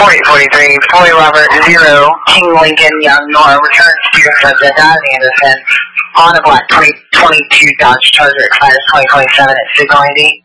4843, 40 Robert, 0, King Lincoln, Young Nora, returns to your subject as Anderson on a black 2022 Dodge Charger, expires 2027 at Signal ID.